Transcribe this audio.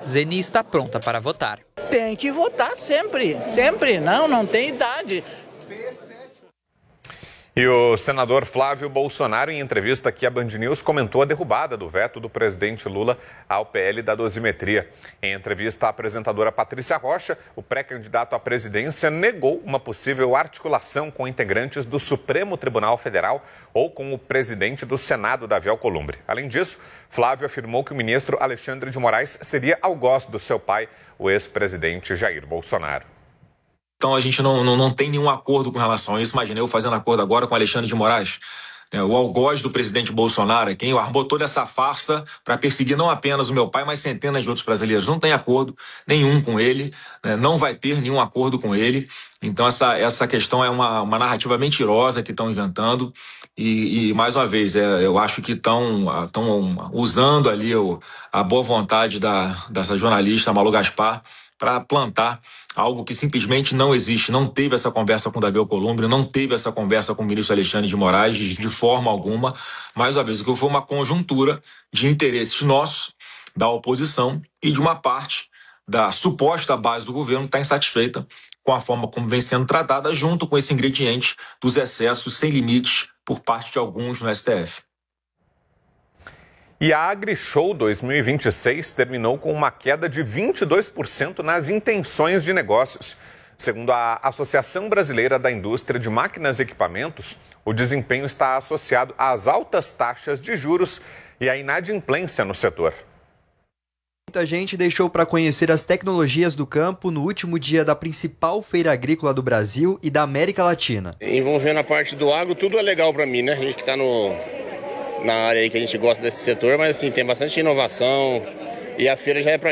Zeni está pronta para votar. Tem que votar sempre, sempre, não tem idade. E o senador Flávio Bolsonaro, em entrevista aqui à Band News, comentou a derrubada do veto do presidente Lula ao PL da dosimetria. Em entrevista à apresentadora Patrícia Rocha, o pré-candidato à presidência negou uma possível articulação com integrantes do Supremo Tribunal Federal ou com o presidente do Senado, Davi Alcolumbre. Além disso, Flávio afirmou que o ministro Alexandre de Moraes seria algoz do seu pai, o ex-presidente Jair Bolsonaro. Então a gente não tem nenhum acordo com relação a isso. Imagina eu fazendo acordo agora com Alexandre de Moraes, o algoz do presidente Bolsonaro, quem armou toda essa farsa para perseguir não apenas o meu pai, mas centenas de outros brasileiros. Não tem acordo nenhum com ele, não vai ter nenhum acordo com ele. Então essa questão é uma narrativa mentirosa que estão inventando e mais uma vez, eu acho que estão usando ali a boa vontade dessa jornalista Malu Gaspar para plantar algo que simplesmente não existe. Não teve essa conversa com Davi Alcolumbre, não teve essa conversa com o ministro Alexandre de Moraes de forma alguma. Mais uma vez, o que foi uma conjuntura de interesses nossos, da oposição e de uma parte da suposta base do governo que está insatisfeita com a forma como vem sendo tratada, junto com esse ingrediente dos excessos sem limites por parte de alguns no STF. E a AgriShow 2026 terminou com uma queda de 22% nas intenções de negócios. Segundo a Associação Brasileira da Indústria de Máquinas e Equipamentos, o desempenho está associado às altas taxas de juros e à inadimplência no setor. Muita gente deixou para conhecer as tecnologias do campo no último dia da principal feira agrícola do Brasil e da América Latina. Envolvendo a parte do agro, tudo é legal para mim, né? A gente que está na área aí que a gente gosta desse setor, mas assim, tem bastante inovação e a feira já é para